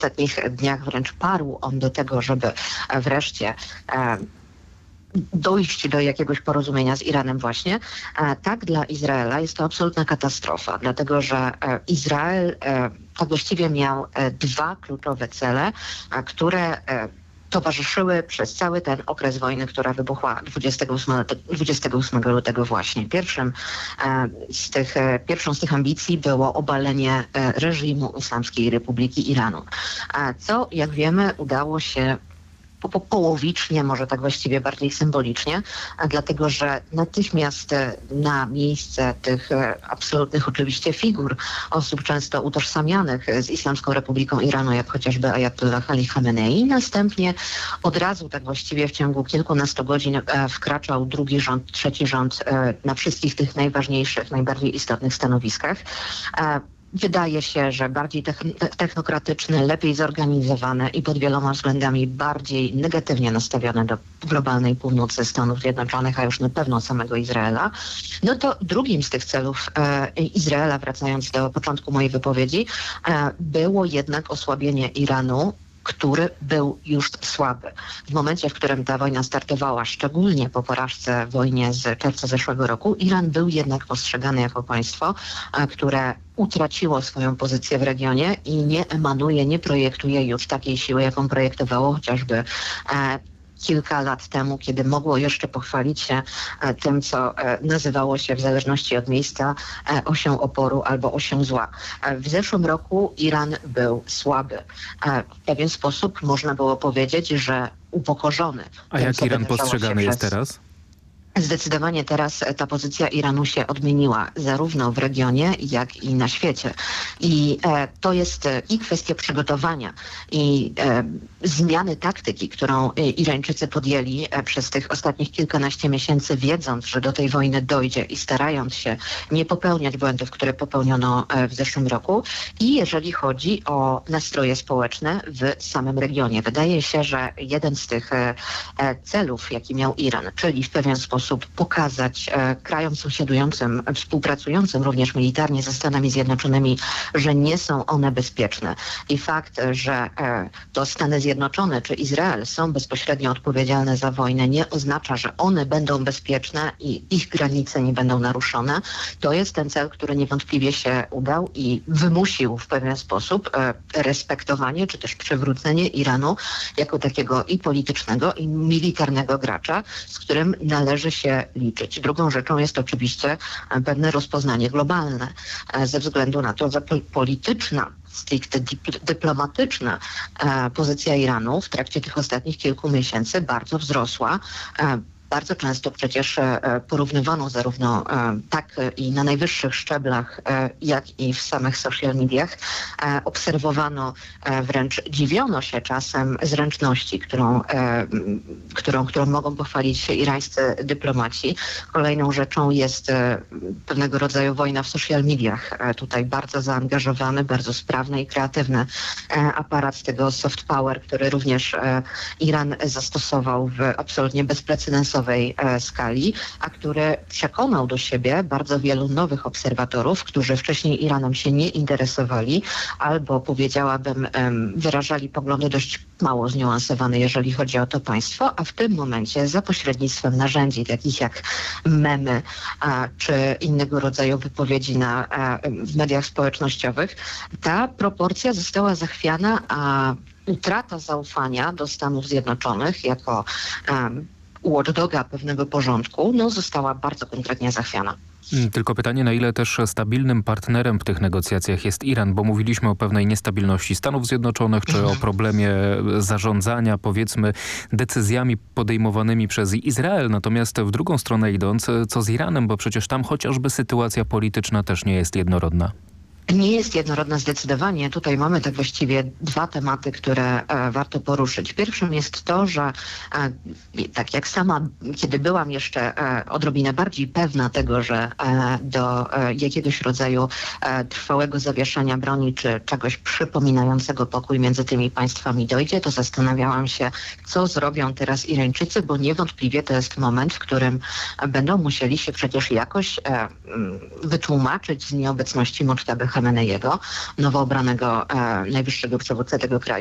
ostatnich dniach wręcz parł on do tego, żeby wreszcie dojść do jakiegoś porozumienia z Iranem właśnie, tak dla Izraela jest to absolutna katastrofa, dlatego że Izrael tak właściwie miał dwa kluczowe cele, które towarzyszyły przez cały ten okres wojny, która wybuchła 28 lutego właśnie. Pierwszą z tych ambicji było obalenie reżimu Islamskiej Republiki Iranu, co jak wiemy udało się połowicznie, może tak właściwie bardziej symbolicznie, dlatego że natychmiast na miejsce tych absolutnych oczywiście figur, osób często utożsamianych z Islamską Republiką Iranu, jak chociażby Ajatollah Ali Khamenei, następnie od razu tak właściwie w ciągu kilkunastu godzin wkraczał drugi rząd, trzeci rząd na wszystkich tych najważniejszych, najbardziej istotnych stanowiskach. Wydaje się, że bardziej technokratyczne, lepiej zorganizowane i pod wieloma względami bardziej negatywnie nastawione do globalnej północy Stanów Zjednoczonych, a już na pewno samego Izraela. No to drugim z tych celów Izraela, wracając do początku mojej wypowiedzi, było jednak osłabienie Iranu, który był już słaby. W momencie, w którym ta wojna startowała, szczególnie po porażce w wojnie z czerwca zeszłego roku, Iran był jednak postrzegany jako państwo, które utraciło swoją pozycję w regionie i nie emanuje, nie projektuje już takiej siły, jaką projektowało chociażby kilka lat temu, kiedy mogło jeszcze pochwalić się tym, co nazywało się w zależności od miejsca osią oporu albo osią zła. W zeszłym roku Iran był słaby. W pewien sposób można było powiedzieć, że upokorzony. A jak Iran postrzegany jest teraz? Zdecydowanie teraz ta pozycja Iranu się odmieniła, zarówno w regionie, jak i na świecie. I to jest i kwestia przygotowania, i zmiany taktyki, którą Irańczycy podjęli przez tych ostatnich kilkanaście miesięcy, wiedząc, że do tej wojny dojdzie i starając się nie popełniać błędów, które popełniono w zeszłym roku. I jeżeli chodzi o nastroje społeczne w samym regionie. Wydaje się, że jeden z tych celów, jaki miał Iran, czyli w pewien sposób pokazać krajom sąsiadującym, współpracującym również militarnie ze Stanami Zjednoczonymi, że nie są one bezpieczne. I fakt, że to Stany Zjednoczone czy Izrael są bezpośrednio odpowiedzialne za wojnę, nie oznacza, że one będą bezpieczne i ich granice nie będą naruszone. To jest ten cel, który niewątpliwie się udał i wymusił w pewien sposób respektowanie czy też przywrócenie Iranu jako takiego i politycznego, i militarnego gracza, z którym należy się liczyć. Drugą rzeczą jest oczywiście pewne rozpoznanie globalne, ze względu na to, że polityczna, stricte dyplomatyczna pozycja Iranu w trakcie tych ostatnich kilku miesięcy bardzo wzrosła. Bardzo często przecież porównywano zarówno tak i na najwyższych szczeblach, jak i w samych social mediach. Obserwowano, wręcz dziwiono się czasem zręczności, którą mogą pochwalić się irańscy dyplomaci. Kolejną rzeczą jest pewnego rodzaju wojna w social mediach. Tutaj bardzo zaangażowany, bardzo sprawny i kreatywny aparat tego soft power, który również Iran zastosował w absolutnie bezprecedensowej skali, a który przekonał do siebie bardzo wielu nowych obserwatorów, którzy wcześniej Iranem się nie interesowali, albo powiedziałabym wyrażali poglądy dość mało zniuansowane, jeżeli chodzi o to państwo, a w tym momencie za pośrednictwem narzędzi takich jak memy czy innego rodzaju wypowiedzi w mediach społecznościowych, ta proporcja została zachwiana, a utrata zaufania do Stanów Zjednoczonych jako watchdoga pewnego porządku, została bardzo konkretnie zachwiana. Tylko pytanie, na ile też stabilnym partnerem w tych negocjacjach jest Iran, bo mówiliśmy o pewnej niestabilności Stanów Zjednoczonych, czy o problemie zarządzania, powiedzmy, decyzjami podejmowanymi przez Izrael. Natomiast w drugą stronę idąc, co z Iranem, bo przecież tam chociażby sytuacja polityczna też nie jest jednorodna. Nie jest jednorodna zdecydowanie. Tutaj mamy tak właściwie dwa tematy, które warto poruszyć. Pierwszym jest to, że tak jak sama, kiedy byłam jeszcze odrobinę bardziej pewna tego, że do jakiegoś rodzaju trwałego zawieszenia broni, czy czegoś przypominającego pokój między tymi państwami dojdzie, to zastanawiałam się, co zrobią teraz Irańczycy, bo niewątpliwie to jest moment, w którym będą musieli się przecież jakoś wytłumaczyć z nieobecności Mochteby Khameneiego, nowo obranego najwyższego przywódcę tego kraju.